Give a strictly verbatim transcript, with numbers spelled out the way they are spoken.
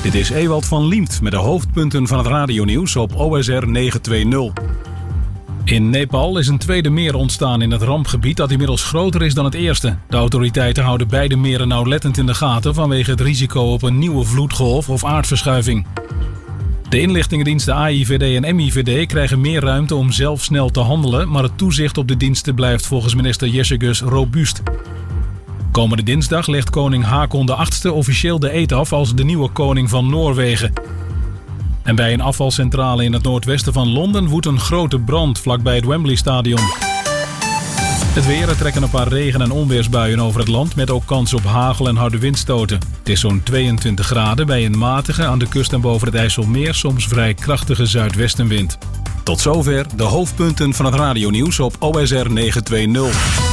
Dit is Ewald van Liemt met de hoofdpunten van het radionieuws op O S R negenhonderdtwintig. In Nepal is een tweede meer ontstaan in het rampgebied dat inmiddels groter is dan het eerste. De autoriteiten houden beide meren nauwlettend in de gaten vanwege het risico op een nieuwe vloedgolf of aardverschuiving. De inlichtingendiensten A I V D en M I V D krijgen meer ruimte om zelf snel te handelen, maar het toezicht op de diensten blijft volgens minister Jessicus robuust. Komende dinsdag legt koning Haakon de achtste officieel de eed af als de nieuwe koning van Noorwegen. En bij een afvalcentrale in het noordwesten van Londen woedt een grote brand vlakbij het Wembley Stadion. Het weer, er trekken een paar regen- en onweersbuien over het land met ook kans op hagel en harde windstoten. Het is zo'n tweeëntwintig graden bij een matige, aan de kust en boven het IJsselmeer soms vrij krachtige zuidwestenwind. Tot zover de hoofdpunten van het radionieuws op O S R negenhonderdtwintig.